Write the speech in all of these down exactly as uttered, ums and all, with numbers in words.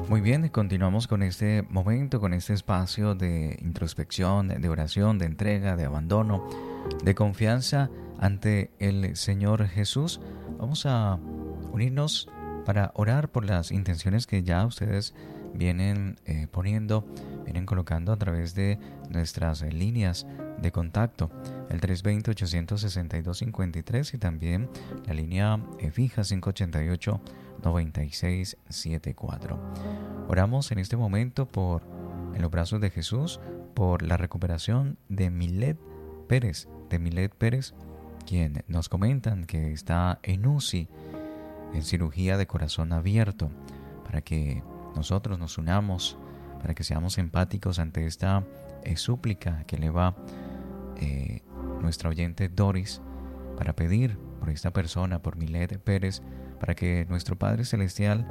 Muy bien, continuamos con este momento, con este espacio de introspección, de oración, de entrega, de abandono, de confianza ante el Señor Jesús. Vamos a unirnos para orar por las intenciones que ya ustedes vienen eh, poniendo, vienen colocando a través de nuestras eh, líneas de contacto, el tres dos cero, ocho seis dos, cinco tres y también la línea eh, fija cinco ocho ocho, nueve seis siete cuatro. Oramos en este momento por, en los brazos de Jesús, por la recuperación de Milet Pérez, de Milet Pérez, quien nos comentan que está en U C I, en cirugía de corazón abierto, para que nosotros nos unamos, para que seamos empáticos ante esta eh, súplica que le va eh, nuestra oyente Doris, para pedir por esta persona, por Milet Pérez, para que nuestro Padre Celestial,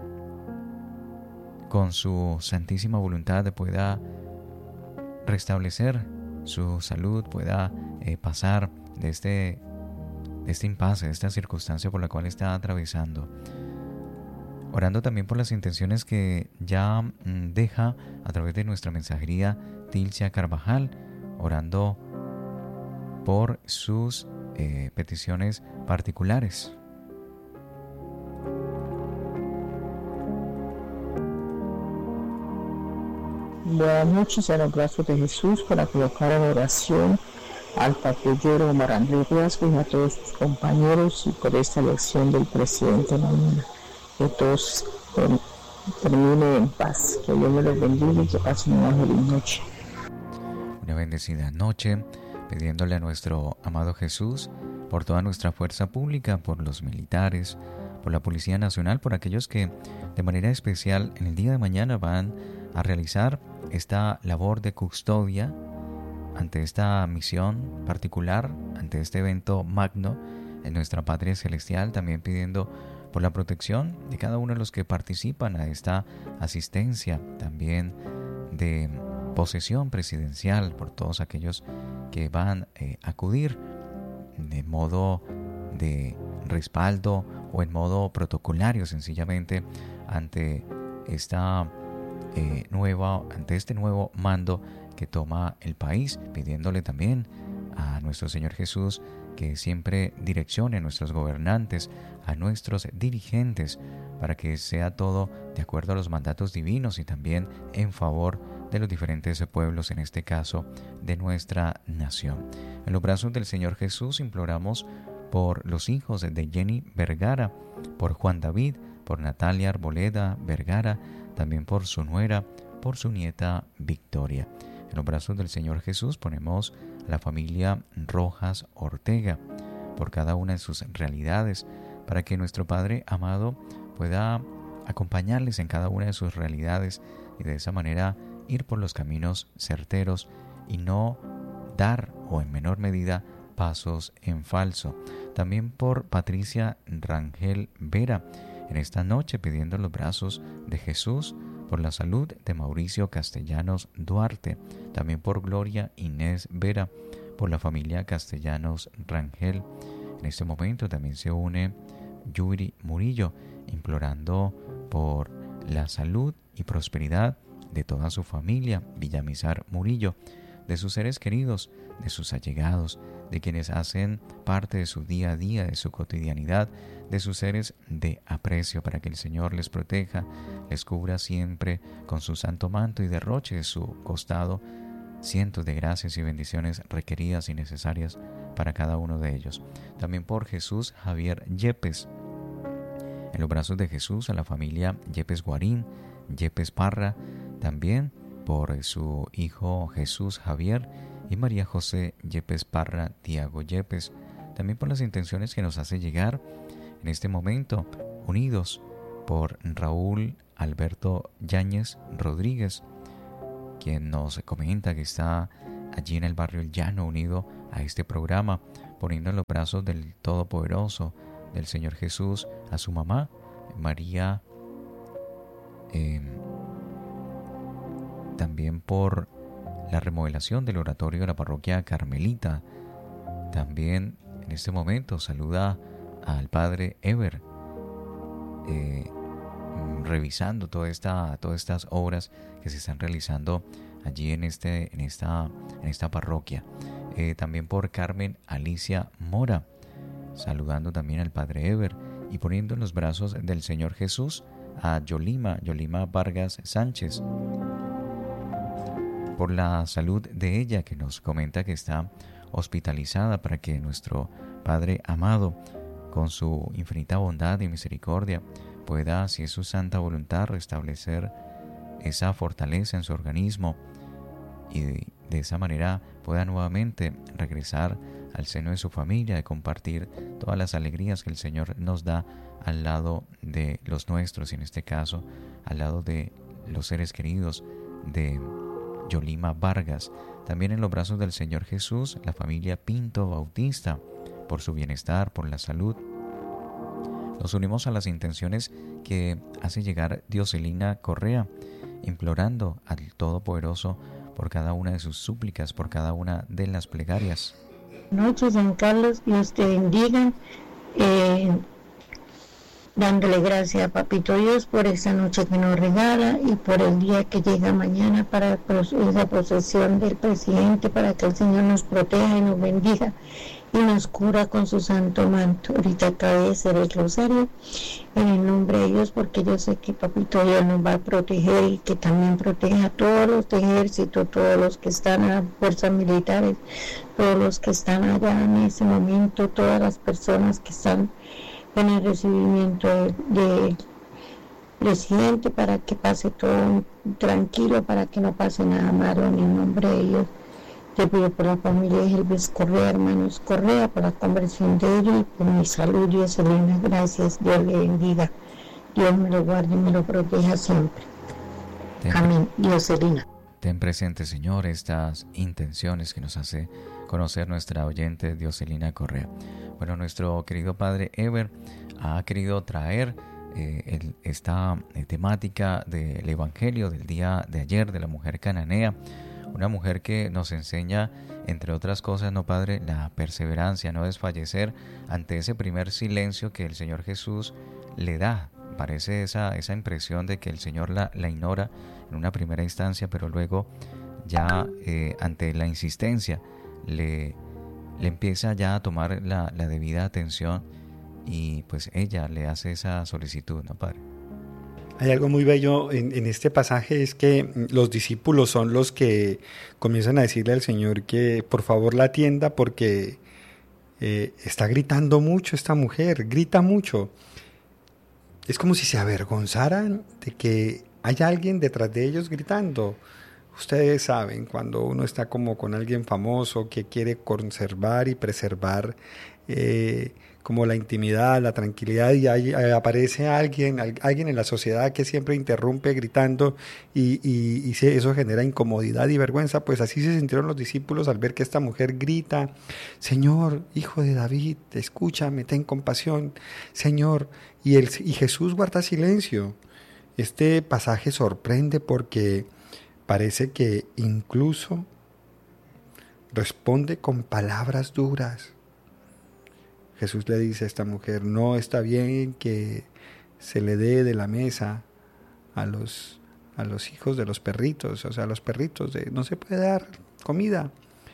con su santísima voluntad, pueda restablecer su salud, pueda eh, pasar de este, de este impasse, de esta circunstancia por la cual está atravesando. Orando también por las intenciones que ya mm, deja a través de nuestra mensajería Tilcia Carvajal, orando por sus eh, peticiones particulares. Buenas noches, en los brazos de Jesús, para colocar en oración al patrullero Omar Andrés Riascos y a todos sus compañeros, y por esta elección del presidente mañana. Que todos termine en paz. Que Dios me los bendiga y que pasen una feliz noche. Una bendecida noche, pidiéndole a nuestro amado Jesús por toda nuestra fuerza pública, por los militares, por la Policía Nacional, por aquellos que de manera especial en el día de mañana van a realizar esta labor de custodia ante esta misión particular, ante este evento magno en nuestra Patria Celestial, también pidiendo por la protección de cada uno de los que participan a esta asistencia, también de posesión presidencial, por todos aquellos que van eh, a acudir de modo de respaldo o en modo protocolario, sencillamente ante esta eh, nueva, ante este nuevo mando que toma el país, pidiéndole también a nuestro Señor Jesús que siempre direccione a nuestros gobernantes, a nuestros dirigentes, para que sea todo de acuerdo a los mandatos divinos y también en favor de los diferentes pueblos, en este caso de nuestra nación. En los brazos del Señor Jesús imploramos por los hijos de Jenny Vergara, por Juan David, por Natalia Arboleda Vergara, también por su nuera, por su nieta Victoria. En los brazos del Señor Jesús ponemos a la familia Rojas Ortega, por cada una de sus realidades, para que nuestro Padre amado pueda acompañarles en cada una de sus realidades y de esa manera ir por los caminos certeros y no dar, o en menor medida, pasos en falso. También por Patricia Rangel Vera, en esta noche pidiendo los brazos de Jesús por la salud de Mauricio Castellanos Duarte, también por Gloria Inés Vera, por la familia Castellanos Rangel. En este momento también se une Yuri Murillo, implorando por la salud y prosperidad de toda su familia Villamizar Murillo, de sus seres queridos, de sus allegados, de quienes hacen parte de su día a día, de su cotidianidad, de sus seres de aprecio, para que el Señor les proteja, les cubra siempre con su santo manto y derroche de su costado cientos de gracias y bendiciones requeridas y necesarias para cada uno de ellos. También por Jesús Javier Yepes, en los brazos de Jesús a la familia Yepes Guarín, Yepes Parra, también por su hijo Jesús Javier y María José Yepes Parra Tiago Yepes, también por las intenciones que nos hace llegar en este momento, unidos por Raúl Alberto Yáñez Rodríguez, quien nos comenta que está allí en el barrio El Llano, unido a este programa, poniendo en los brazos del Todopoderoso, del Señor Jesús, a su mamá, María, eh, también por la remodelación del oratorio de la parroquia Carmelita. También en este momento saluda al padre Ever, eh, revisando toda esta, todas estas obras que se están realizando allí en, este, en, esta, en esta parroquia. Eh, también por Carmen Alicia Mora, saludando también al Padre Eber y poniendo en los brazos del Señor Jesús a Yolima, Yolima Vargas Sánchez, por la salud de ella, que nos comenta que está hospitalizada, para que nuestro Padre amado, con su infinita bondad y misericordia, pueda, si es su santa voluntad, restablecer esa fortaleza en su organismo y de, de esa manera pueda nuevamente regresar al seno de su familia, de compartir todas las alegrías que el Señor nos da al lado de los nuestros, y en este caso al lado de los seres queridos de Yolima Vargas. También en los brazos del Señor Jesús, la familia Pinto Bautista, por su bienestar, por la salud. Nos unimos a las intenciones que hace llegar Dioselina Correa, implorando al Todopoderoso por cada una de sus súplicas, por cada una de las plegarias. Noche, San Carlos, Dios te bendiga, eh, dándole gracias a Papito Dios por esta noche que nos regala y por el día que llega mañana para esa procesión del presidente, para que el Señor nos proteja y nos bendiga y nos cura con su santo manto. Ahorita acabé de hacer el rosario en el nombre de Dios, porque yo sé que Papito Dios nos va a proteger y que también protege a todos los de ejército, todos los que están en las fuerzas militares, todos los que están allá en ese momento, todas las personas que están en el recibimiento del presidente, para que pase todo tranquilo, para que no pase nada malo, en el nombre de Dios. Te pido por la familia de Elvis Correa, hermanos Correa, por la conversión de ellos y por mi salud, Dioselina. Gracias, Dios le bendiga. Dios me lo guarde y me lo proteja siempre. Ten, Amén, Dioselina. Ten presente, Señor, estas intenciones que nos hace conocer nuestra oyente Dioselina Correa. Bueno, nuestro querido Padre Eber ha querido traer eh, el, esta eh, temática del Evangelio del día de ayer, de la mujer cananea. Una mujer que nos enseña, entre otras cosas, no, Padre, la perseverancia, no desfallecer ante ese primer silencio que el Señor Jesús le da. Parece esa, esa impresión de que el Señor la, la ignora en una primera instancia, pero luego ya eh, ante la insistencia le, le empieza ya a tomar la, la debida atención, y pues ella le hace esa solicitud, ¿no, Padre? Hay algo muy bello en, en este pasaje, es que los discípulos son los que comienzan a decirle al Señor que por favor la atienda, porque eh, está gritando mucho esta mujer, grita mucho. Es como si se avergonzaran de que haya alguien detrás de ellos gritando. Ustedes saben, cuando uno está como con alguien famoso que quiere conservar y preservar eh, como la intimidad, la tranquilidad, y ahí aparece alguien, alguien en la sociedad que siempre interrumpe gritando y, y, y eso genera incomodidad y vergüenza. Pues así se sintieron los discípulos al ver que esta mujer grita: Señor, Hijo de David, escúchame, ten compasión, Señor. Y, el, y Jesús guarda silencio. Este pasaje sorprende porque parece que incluso responde con palabras duras. Jesús le dice a esta mujer: no está bien que se le dé de la mesa a los, a los hijos de los perritos, o sea, a los perritos, de, no se puede dar comida.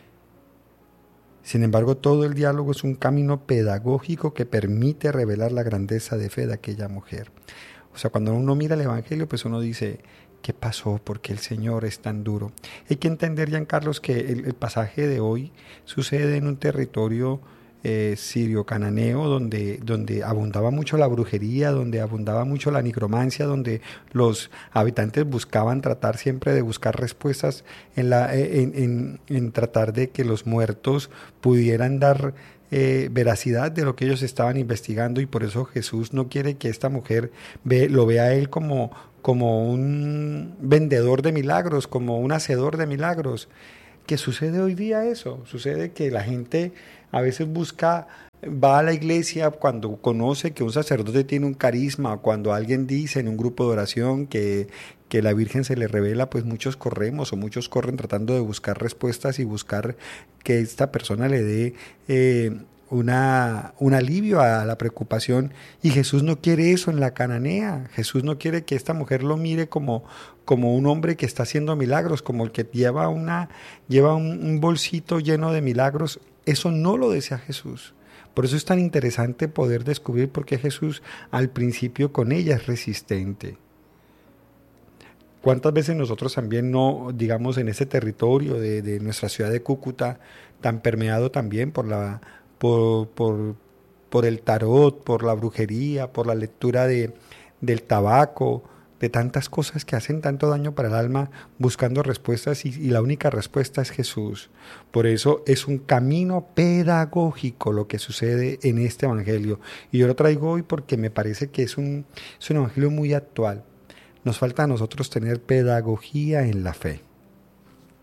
Sin embargo, todo el diálogo es un camino pedagógico que permite revelar la grandeza de fe de aquella mujer. O sea, cuando uno mira el Evangelio, pues uno dice: ¿qué pasó? ¿Por qué el Señor es tan duro? Hay que entender, Giancarlos, que el, el pasaje de hoy sucede en un territorio Eh, sirio-cananeo, donde, donde abundaba mucho la brujería, donde abundaba mucho la nigromancia, donde los habitantes buscaban tratar siempre de buscar respuestas en, la, en, en, en tratar de que los muertos pudieran dar eh, veracidad de lo que ellos estaban investigando, y por eso Jesús no quiere que esta mujer ve, lo vea a él como, como un vendedor de milagros, como un hacedor de milagros. ¿Qué sucede hoy día eso? Sucede que la gente a veces busca, va a la iglesia cuando conoce que un sacerdote tiene un carisma, cuando alguien dice en un grupo de oración que, que la Virgen se le revela, pues muchos corremos o muchos corren tratando de buscar respuestas y buscar que esta persona le dé eh, una, un alivio a la preocupación, y Jesús no quiere eso en la cananea. Jesús no quiere que esta mujer lo mire como, como un hombre que está haciendo milagros, como el que lleva, una, lleva un, un bolsito lleno de milagros. Eso no lo desea Jesús. Por eso es tan interesante poder descubrir por qué Jesús al principio con ella es resistente. ¿Cuántas veces nosotros también no, digamos, en ese territorio de, de nuestra ciudad de Cúcuta, tan permeado también por la por, por, por el tarot, por la brujería, por la lectura de, del tabaco, de tantas cosas que hacen tanto daño para el alma, buscando respuestas, y, y la única respuesta es Jesús? Por eso es un camino pedagógico lo que sucede en este evangelio, y yo lo traigo hoy porque me parece que es un, es un evangelio muy actual. Nos falta a nosotros tener pedagogía en la fe.